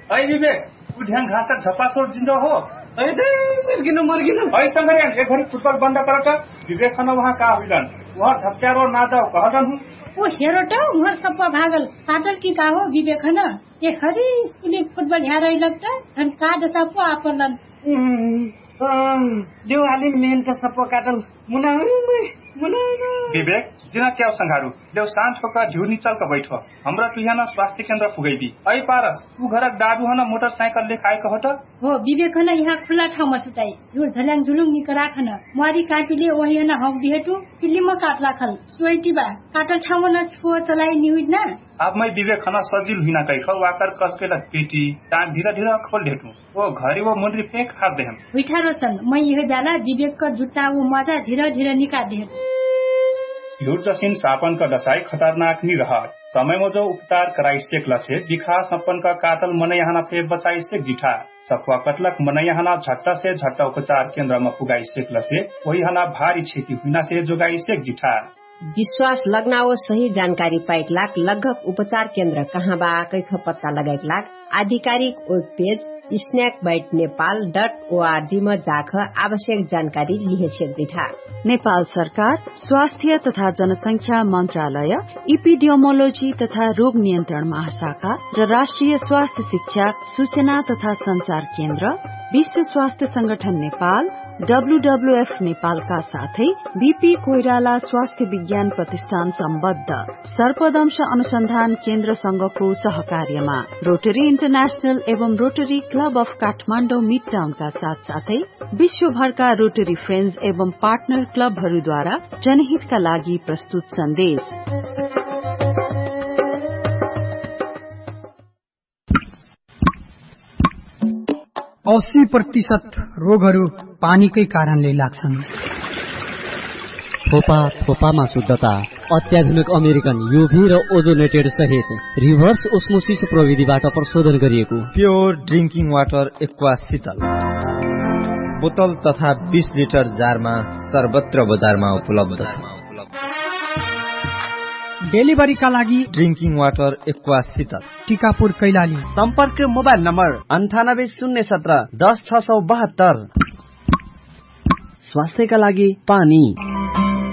ऐ विवेक तू ढ्याङ घाँस झपासोड जिन्छ हो ऐ दे मर्गिनु ऐ संगरियान एक घडी फुटबल बन्द कर त विवेक खन वहाँ का हुइलन वहाँ झप्च्यारो ना जाओ कहलन हूँ ओ हेरो त उहर सप्पा भागल पाटल की का हो विवेक खन ये खरी स्कूल फुटबल यहाँ रही लगता धन का जसा पो आपलन देव हालिन मेन त सप्पा काटल मुना विवेक जिना क्याउ संघारू देव शान्त होकर झिउ निचल का बैठो हमरा तू यहाँ स्वास्थ्य केन्द्र पुगैबी ऐ पारस तू घरक दादू हन मोटरसाइकल ले खाए कहो त हो विवेक खन यहाँ खुला ठाउँमा सुताई झुर झल्याङ झुलुङ निक राखन मारी काटीले ओही हन हक दिहेटु फिल्ममा काट राखल सोइटीबा काटल ठाउँमा न छुओ चलाई निउड न अब मैं विवेक खन सजिल हिना कै खौ वाकर कसकेला पेटी टान धीरे धीरे खोल देटु ओ घरी वो मुंडरी फेंक हाथ देहम उठा रोशन मैं यही बेला विवेक का जुट्टा वो मजा धीरे धीरे निकाल दे झूठ जसिन सापन का दसाई खतरनाक नहीं रहा समय में जो उपचार कराई सेक लसे दिखा सपन का कातल मन यहाँ फेर बचाई सेक जिठा सफवा कटलक मन यहाँ झट्टा से झट्टा उपचार केंद्र में पुगाई सेक लसे वही हना भारी क्षति हुना से जोगाई सेक जिठा विश्वास लगनाओ सही जानकारी पाइक लाख लगभग उपचार केन्द्र कहाँ बा कैख पत्ता लगाइक लाख आधिकारिक वेब पेज snackbitenepal.org में जाकर आवश्यक जानकारी लिहेछेक दिठा नेपाल सरकार स्वास्थ्य तथा जनसंख्या मन्त्रालय इपिडियोमोलोजी तथा रोग नियन्त्रण महाशाखा र राष्ट्रिय स्वास्थ्य शिक्षा सूचना तथा संचार केन्द्र विश्व स्वास्थ्य संगठन नेपाल WWF नेपालका साथै बीपी कोइराला स्वास्थ्य विज्ञान प्रतिष्ठान सम्बद्ध सर्पदंश अनुसन्धान केन्द्र संघको सहकार्यमा रोटरी इन्टरनेशनल एवं rotary club of Kathmandu mid टाउनका साथसाथै विश्वभरका रोटरी फ्रेन्ड्स एवं पार्टनर क्लबहरूद्वारा जनहितका लागि प्रस्तुत सन्देश। 80% रोगहरू पानीकै कारणले लाग्छन्। थोपामा शुद्धता अत्याधुनिक अमेरिकन युभी र ओजोनेटेड सहित रिभर्स ओस्मोसिस प्रविधिबाट प्रशोधन गरिएको प्योर ड्रिंकिङ वाटर एक्वा शीतल बोतल तथा 20 लिटर जारमा सर्वत्र बजारमा उपलब्ध छ। डेलिभरीका लागि ड्रिंकिङ वाटर एक्वा शीतल टिकापुर कैलाली। सम्पर्क मोबाइल नम्बर 98 017 10 672। स्वास्थ्यका लागि पानी।